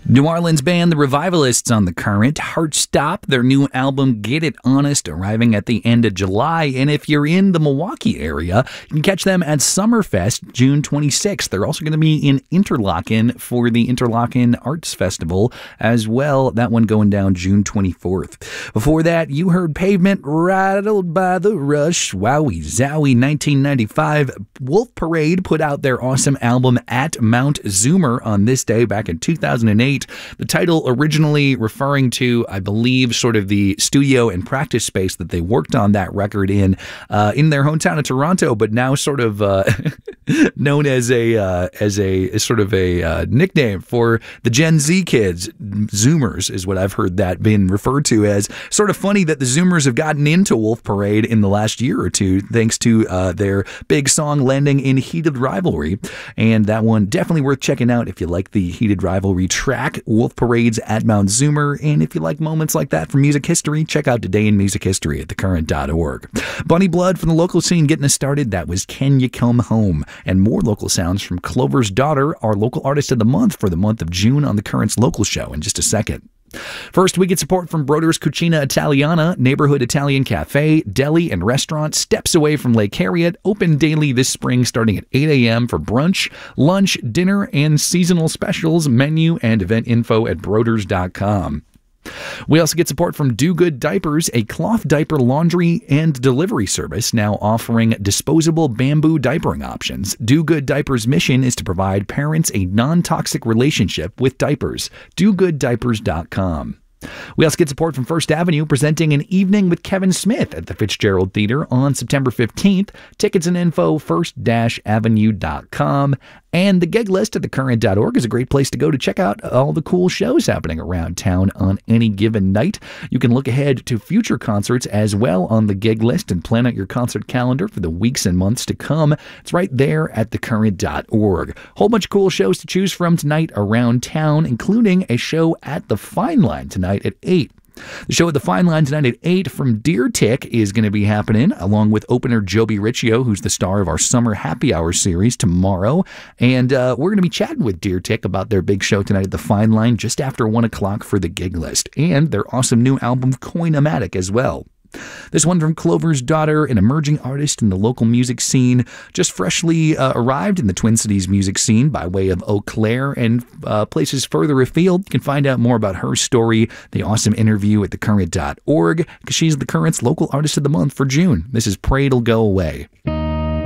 New Orleans band The Revivalists on The Current. Heartstop, their new album Get It Honest, arriving at the end of July. And if you're in the Milwaukee area, you can catch them at Summerfest June 26th. They're also going to be in Interlochen for the Interlochen Arts Festival as well. That one going down June 24th. Before that, you heard Pavement, Rattled by the Rush. Wowie Zowie, 1995. Wolf Parade put out their awesome album At Mount Zoomer on this day back in 2008. The title originally referring to, I believe, sort of the studio and practice space that they worked on that record in their hometown of Toronto, but now sort of known as a sort of a nickname for the Gen Z kids. Zoomers is what I've heard that being referred to as. Sort of funny that the Zoomers have gotten into Wolf Parade in the last year or two, thanks to their big song landing in Heated Rivalry. And that one definitely worth checking out if you like the Heated Rivalry track. Wolf Parade's At Mount Zoomer. And if you like moments like that from music history, check out Today in Music History at thecurrent.org. Bunny Blood from the local scene getting us started. That was Can You Come Home? And more local sounds from Clover's Daughter, our local artist of the month for the month of June on the Current's local show in just a second. First, we get support from Broder's Cucina Italiana, neighborhood Italian cafe, deli, and restaurant, steps away from Lake Harriet, open daily this spring starting at 8 a.m. for brunch, lunch, dinner, and seasonal specials. Menu and event info at broders.com. We also get support from Do Good Diapers, a cloth diaper laundry and delivery service now offering disposable bamboo diapering options. Do Good Diapers' mission is to provide parents a non-toxic relationship with diapers. DoGoodDiapers.com. We also get support from First Avenue, presenting an evening with Kevin Smith at the Fitzgerald Theater on September 15th. Tickets and info, first-avenue.com. And the gig list at thecurrent.org is a great place to go to check out all the cool shows happening around town on any given night. You can look ahead to future concerts as well on the gig list and plan out your concert calendar for the weeks and months to come. It's right there at thecurrent.org. Whole bunch of cool shows to choose from tonight around town, including a show at the Fine Line tonight at 8. The show at the Fine Line tonight at 8 from Deer Tick is going to be happening, along with opener Joby Riccio, who's the star of our Summer Happy Hour series, tomorrow. And we're going to be chatting with Deer Tick about their big show tonight at the Fine Line just after 1 o'clock for the gig list, and their awesome new album, Coin-O-Matic, as well. This one from Clover's Daughter, an emerging artist in the local music scene, just freshly arrived in the Twin Cities music scene by way of Eau Claire and places further afield. You can find out more about her story, the awesome interview at thecurrent.org, because she's the Current's local artist of the month for June. This is Pray It'll Go Away.